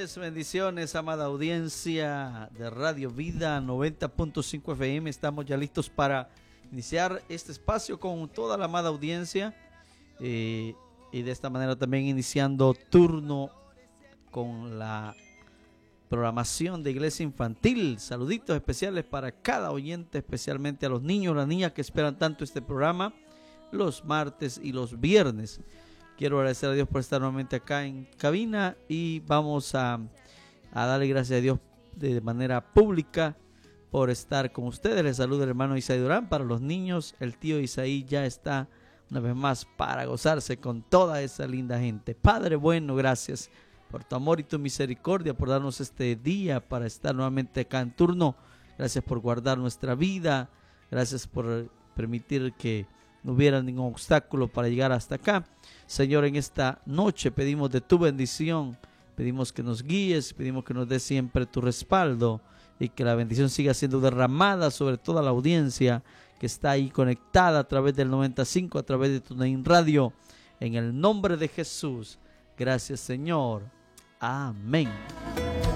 bendiciones, amada audiencia de Radio Vida 90.5 FM. Estamos ya listos para iniciar este espacio con toda la amada audiencia y de esta manera también iniciando turno con la programación de Iglesia Infantil. Saluditos especiales para cada oyente, especialmente a los niños y las niñas que esperan tanto este programa los martes y los viernes. Quiero agradecer a Dios por estar nuevamente acá en cabina y vamos a darle gracias a Dios de manera pública por estar con ustedes. Les saluda el hermano Isaí Durán. Para los niños, el tío Isaí ya está una vez más para gozarse con toda esa linda gente. Padre bueno, gracias por tu amor y tu misericordia, por darnos este día para estar nuevamente acá en turno. Gracias por guardar nuestra vida. Gracias por permitir que no hubiera ningún obstáculo para llegar hasta acá. Señor, en esta noche pedimos de tu bendición, pedimos que nos guíes, pedimos que nos des siempre tu respaldo y que la bendición siga siendo derramada sobre toda la audiencia que está ahí conectada a través del 95, a través de TuneIn Radio, en el nombre de Jesús. Gracias, Señor. Amén.